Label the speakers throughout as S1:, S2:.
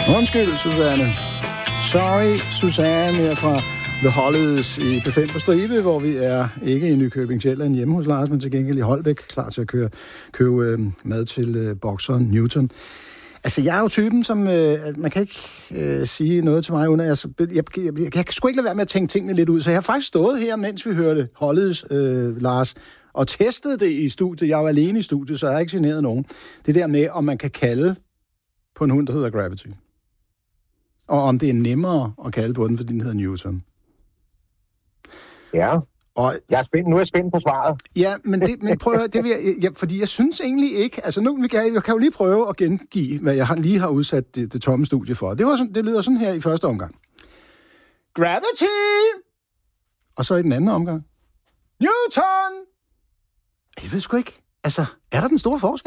S1: Undskyld, Susanne. Sorry, Susanne her fra The Hollies i P5 på Stribe, hvor vi er ikke i Nykøbing Sjælland hjemme hos Lars, men til gengæld i Holbæk, klar til at købe mad til bokseren Newton. Altså, jeg er jo typen, som... man kan ikke sige noget til mig, uden at jeg kan sgu ikke lade være med at tænke tingene lidt ud. Så jeg har faktisk stået her, mens vi hørte Hollies, Lars, og testet det i studiet. Jeg er jo alene i studiet, så jeg har ikke generet nogen. Det der med, om man kan kalde på en hund, der hedder Gravity. Og om det er nemmere at kalde på den, fordi den hedder Newton.
S2: Ja, og jeg er spændt. Nu er jeg spændt på svaret.
S1: Ja, men prøv at høre, det vil fordi jeg synes egentlig ikke... Altså nu jeg kan jo lige prøve at gengive, hvad jeg lige har udsat det tomme studie for. Det lyder sådan her i første omgang. Gravity! Og så i den anden omgang. Newton! Jeg ved sgu ikke. Altså, er der den store forskel?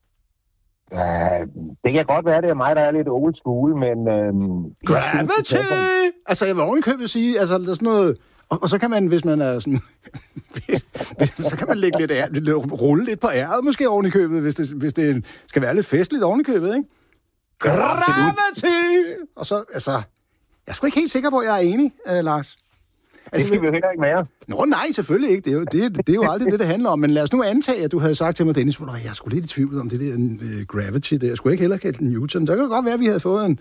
S2: Det kan godt være, det er mig, der er lidt old school, men...
S1: Gravity! Altså, jeg vil ovenikøbet sige, altså, der er sådan noget... Og så kan man, hvis man er sådan... så kan man lægge rulle lidt på æret, måske ovenikøbet, hvis det skal være lidt festligt ovenikøbet, ikke? Gravity! Og så, altså... Jeg er sgu ikke helt sikker på, at jeg er enig, Lars.
S2: Altså, det skal vi heller ikke mere.
S1: Nå, nej, selvfølgelig ikke. Det er jo aldrig det handler om. Men lad os nu antage, at du havde sagt til mig, Dennis, jeg er sgu lidt i tvivl om det der Gravity der. Jeg skulle ikke heller kalde den Newton. Så kan det godt være, at vi havde fået